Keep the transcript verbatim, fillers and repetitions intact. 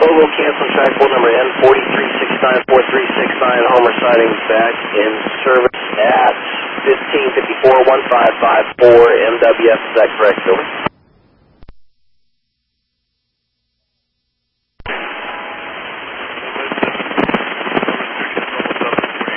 Logo cancel track pole number N four three six nine four three six nine, Homer sighting back in service at fifteen fifty-four, one five five four M W F, is that correct, over?